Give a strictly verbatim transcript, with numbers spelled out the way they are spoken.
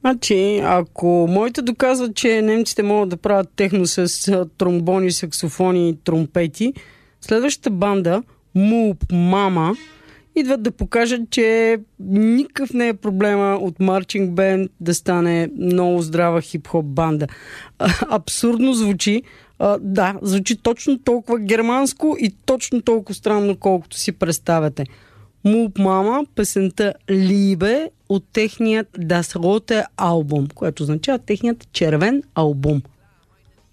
Значи, ако моите доказват, че немците могат да правят техно с а, тромбони, саксофони и тромпети, следващата банда, Мулп Мама, идват да покажат, че никакъв не е проблема от марчинг бенд да стане много здрава хип-хоп банда. А, абсурдно звучи. А, да, звучи точно толкова германско и точно толкова странно, колкото си представяте. Мулп Мама, песента Liebe от техният Das Rote албум, което означава техният червен албум.